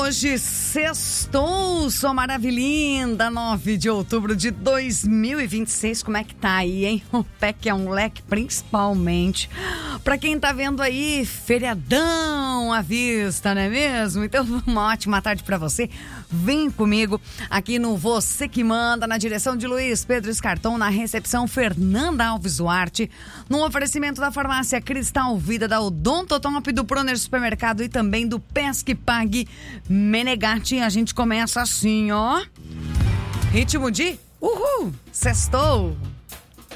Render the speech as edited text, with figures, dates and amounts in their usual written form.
hoje sextou, sou maravilhinda, 9 de outubro de 2026. Como é que tá aí, hein? O pé que é um leque, principalmente pra quem tá vendo aí, feriadão à vista, não é mesmo? Então, uma ótima tarde pra você. Vem comigo aqui no Você Que Manda, na direção de Luiz Pedro Escarton, na recepção Fernanda Alves Duarte, no oferecimento da farmácia Cristal Vida, da Odontotop, do Proner Supermercado e também do Pesque Pague Menegatti. A gente começa assim, ó. Ritmo de uhul, sextou.